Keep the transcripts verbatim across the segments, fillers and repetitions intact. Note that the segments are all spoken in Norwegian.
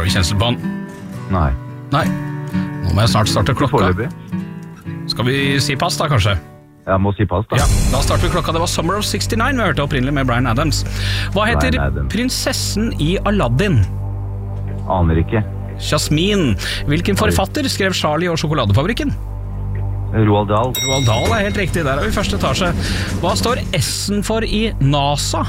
tror vi kjensel på han. Nei. Nei. Nå må jeg snart starte klokka. Foreløpig. Skal vi si pass da, kanskje? Jeg må si pass, da. Ja, da starter vi klokka. Det var Summer of sekstinueve vi hørte opprinnelig med Bryan Adams. Hva heter Adams. prinsessen i Aladdin? Aner ikke. Jasmine. Hvilken forfatter skrev Charlie og sjokoladefabrikken? Roald Dahl. Roald Dahl er helt riktig, der er vi første etasje. Hva står S-en for i NASA?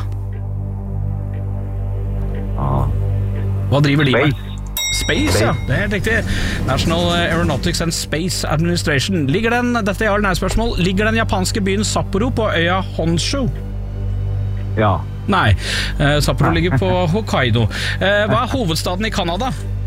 Ah. Hva driver de med? Space. Space, ja, det er helt riktig. National Aeronautics and Space Administration. Ligger den, dette er alle nærspørsmål, ligger den japanske byen Sapporo på øya Honshu? Ja. Nei, eh, Sapporo ligger på Hokkaido. Eh, hva er hovedstaden i Kanada?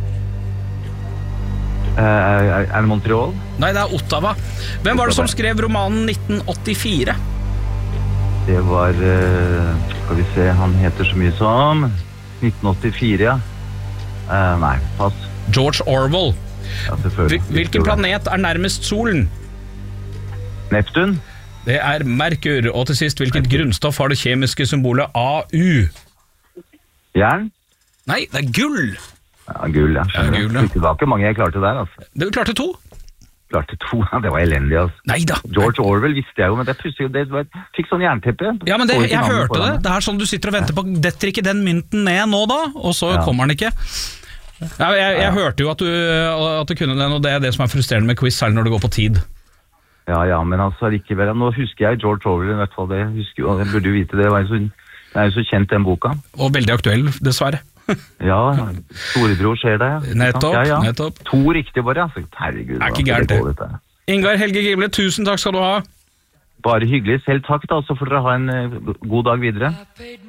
Eh, er det Montreal? Nei, det er Ottawa. Hvem var det som skrev romanen nitten åttifire? Det var, eh, skal vi se, han heter så mye som nitten åttifire, ja. Uh, nei, pass. George Orwell. Ja, selvfølgelig. Hvilken planet er nærmest solen? Neptun? Det er Merkur. Og til sist, hvilket grunnstoff har det kjemiske symbolet A U? Jern? Nei, det er gull. Ja, gull, ja. Ja, gull, ja. Det var ikke mange jeg klarte der, altså. Du klarte to. Klarte to, ja, det var elendig, altså. Neida. George Orwell visste jeg jo, men det plutselig, det var, fikk sånn jernteppe. Ja, men det, Så ikke jeg navnet hørte på det. den. Det er sånn du sitter og venter på. Detter ikke den mynten ned nå da? Og så Ja. kommer den ikke. Ja, jeg, jeg Ja. hørte jo at du, at du kunne den, og det er det som er frustrerende med quiz, særlig når det går på tid. Ja, ja, men altså, likevel, nå husker jeg George Orwell, i hvert fall det, husker, jo, jeg burde jo vite det, det, var jo så, det er jo så kjent den boka. Og veldig aktuell, dessverre. Ja, storebror skjer det, ja. Nettopp, ja, ja. nettopp. To riktig bare, altså. Herregud. Er ikke hva gærent, det det. går, dette. Ingar Helge Gimle, tusen takk skal du ha. Bare hyggelig. Selv takk da, så får dere ha en eh, god dag videre.